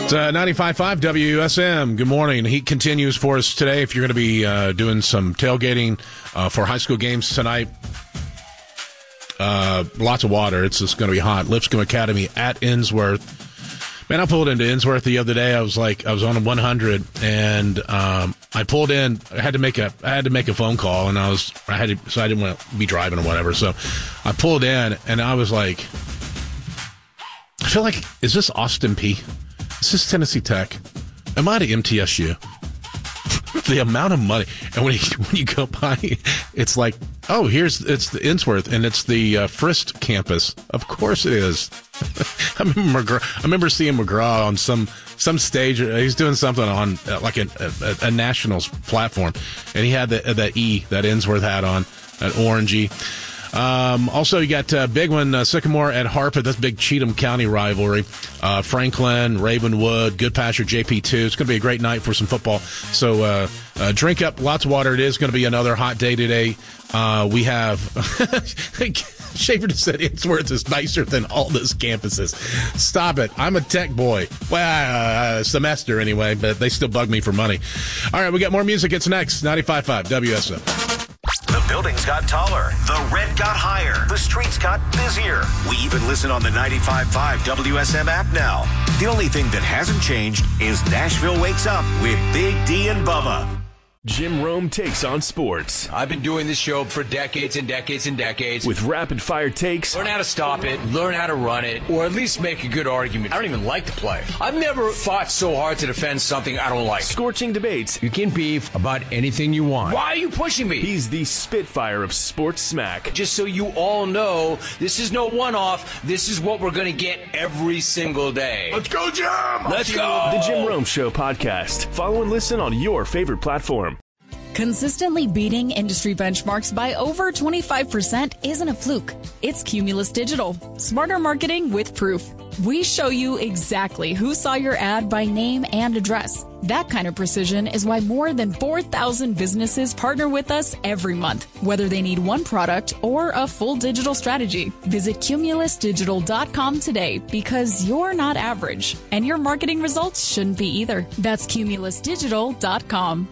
It's 95.5 WUSM. Good morning. Heat continues for us today. If you're going to be doing some tailgating for high school games tonight, lots of water. It's just going to be hot. Lipscomb Academy at Innsworth. Man, I pulled into Innsworth the other day. I was on 100, and I pulled in. I had to make a phone call, and so I didn't want to be driving or whatever. So I pulled in, and I was like, I feel like, is this Austin Peay? Is this Tennessee Tech? Am I at MTSU? The amount of money, and when you go by, it's like, oh, it's the Innsworth, and it's the Frist campus. Of course it is. I remember seeing McGraw on some stage. He's doing something on like a nationals platform, and he had that Innsworth hat on, that orangey. Also, you got big one, Sycamore at Harpeth. That's big Cheatham County rivalry. Franklin, Ravenwood, Goodpasture, JP2. It's going to be a great night for some football. So drink up lots of water. It is going to be another hot day today. We have Schaefer just said Innsworth is nicer than all those campuses. Stop it. I'm a tech boy. Well, semester anyway, but they still bug me for money. All right, we got more music. It's next. 95.5 WSM. The buildings got taller. The rent got higher. The streets got busier. We even listen on the 95.5 WSM app now. The only thing that hasn't changed is Nashville Wakes Up with Big D and Bubba. Jim Rome takes on sports. I've been doing this show for decades and decades and decades. With rapid-fire takes. Learn how to stop it, learn how to run it, or at least make a good argument. I don't even like to play. I've never fought so hard to defend something I don't like. Scorching debates. You can beef about anything you want. Why are you pushing me? He's the Spitfire of sports smack. Just so you all know, this is no one-off. This is what we're going to get every single day. Let's go, Jim! Let's go! The Jim Rome Show podcast. Follow and listen on your favorite platform. Consistently beating industry benchmarks by over 25% isn't a fluke. It's Cumulus Digital. Smarter marketing with proof. We show you exactly who saw your ad by name and address. That kind of precision is why more than 4,000 businesses partner with us every month, whether they need one product or a full digital strategy. Visit cumulusdigital.com today because you're not average, and your marketing results shouldn't be either. That's cumulusdigital.com.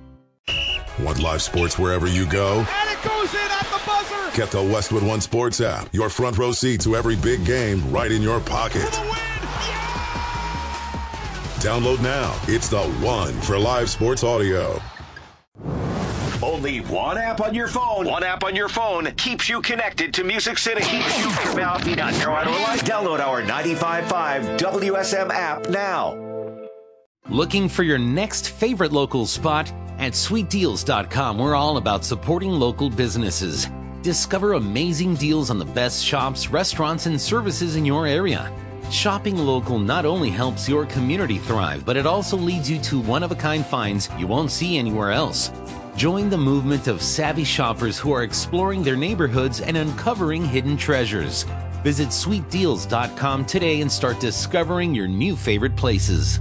Want live sports wherever you go? And it goes in at the buzzer! Get the Westwood One Sports app. Your front row seat to every big game right in your pocket. For the win! Yeah! Download now. It's the one for live sports audio. Only one app on your phone. One app on your phone keeps you connected to Music City. Download our 95.5 WSM app now. Looking for your next favorite local spot? At SweetDeals.com, we're all about supporting local businesses. Discover amazing deals on the best shops, restaurants, and services in your area. Shopping local not only helps your community thrive, but it also leads you to one-of-a-kind finds you won't see anywhere else. Join the movement of savvy shoppers who are exploring their neighborhoods and uncovering hidden treasures. Visit SweetDeals.com today and start discovering your new favorite places.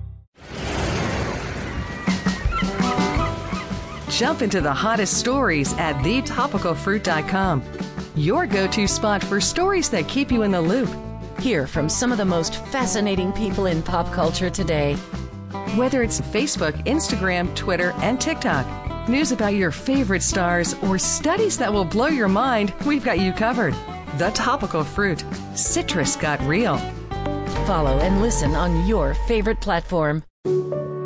Jump into the hottest stories at thetopicalfruit.com. Your go-to spot for stories that keep you in the loop. Hear from some of the most fascinating people in pop culture today. Whether it's Facebook, Instagram, Twitter, and TikTok, news about your favorite stars, or studies that will blow your mind, we've got you covered. The Topical Fruit. Citrus got real. Follow and listen on your favorite platform.